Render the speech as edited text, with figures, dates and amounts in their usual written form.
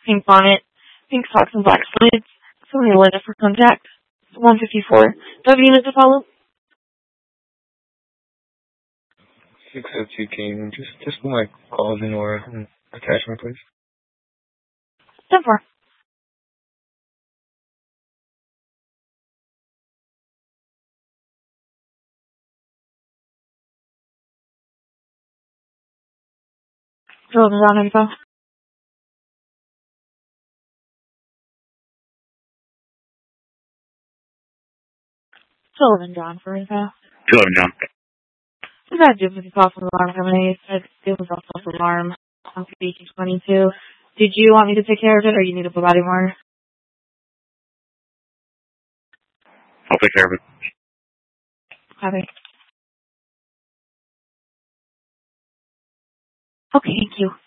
pink bonnet, pink socks and black slides. Sorry, Linda, for contact. 154. Do I have a unit to follow? 602 King. Just put my calls in order and attachment, please. 10-4. Sullivan John info. Sullivan John for info. Sullivan John. We've got a duplicate call from alarm company. It was a false alarm on PBT22. Did you want me to take care of it, or you need a body more? I'll take care of it. Copy. Okay, thank you.